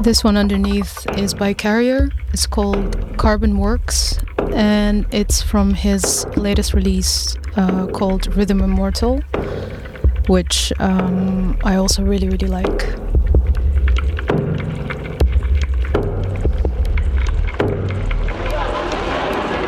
This one underneath is by Carrier. It's called Carbon Works, and it's from his latest release called Rhythm Immortal, which I also really, really like.